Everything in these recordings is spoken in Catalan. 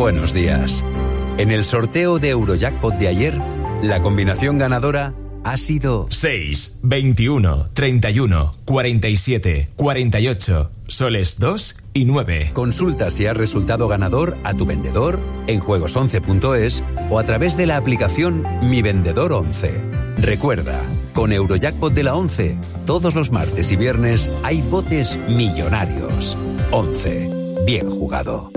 Buenos días. En el sorteo de Eurojackpot de ayer, la combinación ganadora ha sido 6, 21, 31, 47, 48, soles 2 y 9. Consulta si has resultado ganador a tu vendedor en juegos11.es o a través de la aplicación Mi Vendedor 11. Recuerda, con Eurojackpot de la 11, todos los martes y viernes hay botes millonarios. 11. Bien jugado.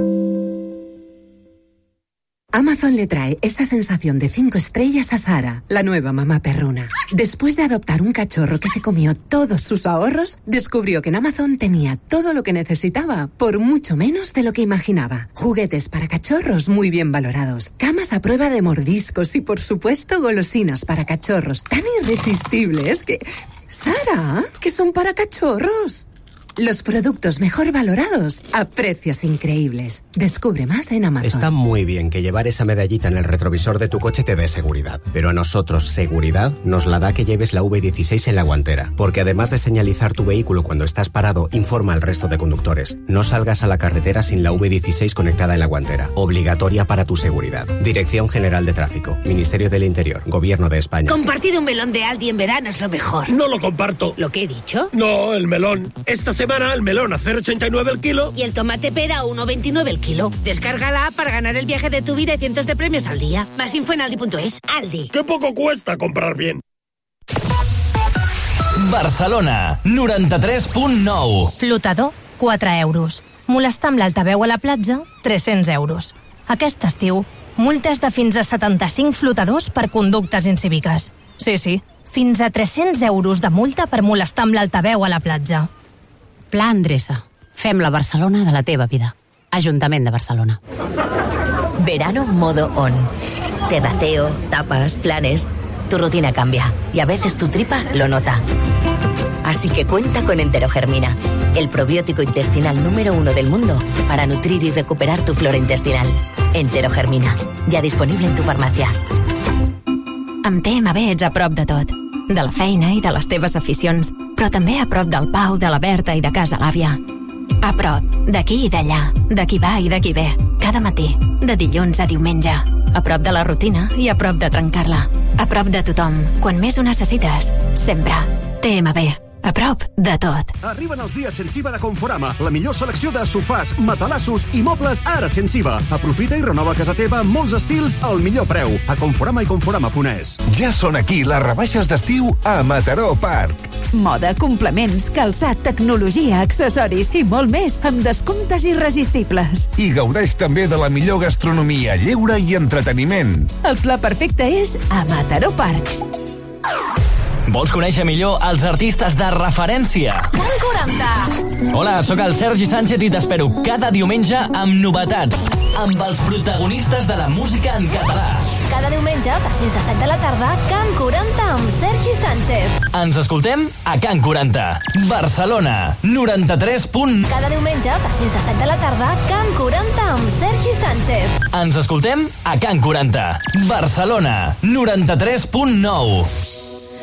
Amazon le trae esa sensación de 5 estrellas a Sara, la nueva mamá perruna. Después de adoptar un cachorro que se comió todos sus ahorros, descubrió que en Amazon tenía todo lo que necesitaba, por mucho menos de lo que imaginaba. Juguetes para cachorros muy bien valorados, camas a prueba de mordiscos y, por supuesto, golosinas para cachorros tan irresistibles que... ¡Sara! ¿Que son para cachorros? Los productos mejor valorados a precios increíbles. Descubre más en Amazon. Está muy bien que llevar esa medallita en el retrovisor de tu coche te dé seguridad. Pero a nosotros seguridad nos la da que lleves la V16 en la guantera. Porque además de señalizar tu vehículo cuando estás parado, informa al resto de conductores. No salgas a la carretera sin la V16 conectada en la guantera. Obligatoria para tu seguridad. Dirección General de Tráfico. Ministerio del Interior. Gobierno de España. Compartir un melón de Aldi en verano es lo mejor. No lo comparto. ¿Lo que he dicho? No, el melón. Esta semana el melón a 0,89 el kilo. Y el tomate pera a 1,29 el kilo. Descárgala para ganar el viaje de tu vida y cientos de premios al día. Más info en aldi.es. Aldi. ¡Qué poco cuesta comprar bien! Barcelona, 93.9. Flotador, 4 euros. Molestar amb l'altaveu a la platja, 300 euros. Aquest estiu, multes de fins a 75 flotadors per conductes incíviques. Sí, fins a 300 euros de multa per molestar amb l'altaveu a la platja. Pla Endreça. Fem la Barcelona de la teva vida. Ajuntament de Barcelona. Verano modo on. Terraceo, tapas, planes. Tu rutina cambia y a veces tu tripa lo nota. Así que cuenta con Enterogermina, el probiótico intestinal número 1 del mundo para nutrir y recuperar tu flora intestinal. Enterogermina, ya disponible en tu farmacia. Amb TMB ets a prop de tot. De la feina i de les teves aficions, però també a prop del Pau, de la Berta i de casa l'àvia. A prop, d'aquí i d'allà, de qui va i de qui ve, cada matí, de dilluns a diumenge. A prop de la rutina i a prop de trencar-la. A prop de tothom, quan més ho necessites, sempre. TMB, a prop de tot. Arriben els dies Sensiva de Conforama, la millor selecció de sofàs, matalassos i mobles ara Sensiva. Aprofita i renova casa teva amb molts estils al millor preu. A Conforama i Conforama.es. Ja són aquí les rebaixes d'estiu a Mataró Park. Moda, complements, calçat, tecnologia, accessoris i molt més amb descomptes irresistibles. I gaudeix també de la millor gastronomia, lleure i entreteniment. El pla perfecte és a Mataró Park. Vols conèixer millor els artistes de referència? Can 40. Hola, sóc el Sergi Sánchez i t'espero cada diumenge amb novetats, amb els protagonistes de la música en català. Cada diumenge, de 6 a 7 de la tarda, Can 40 amb Sergi Sánchez. Ens escoltem a Can 40. Barcelona, 93. Cada diumenge, de 6 a 7 de la tarda, Can 40 amb Sergi Sánchez. Ens escoltem a Can 40. Barcelona, 93.9.